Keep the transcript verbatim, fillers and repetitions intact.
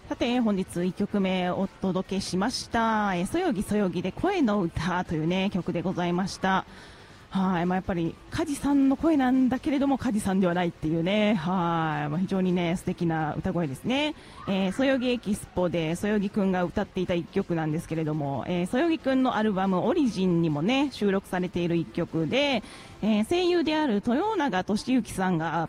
さて、本日いっきょくめお届けしました。えー、そよぎそよぎで声の歌というね、曲でございました。はい、まあ、やっぱり、梶さんの声なんだけれども、梶さんではないっていうね、はい、まあ、非常にね、素敵な歌声ですね。えー、そよぎエキスポで、そよぎくんが歌っていた一曲なんですけれども、えー、そよぎくんのアルバムオリジンにもね、収録されている一曲で、えー、声優である豊永俊之さんが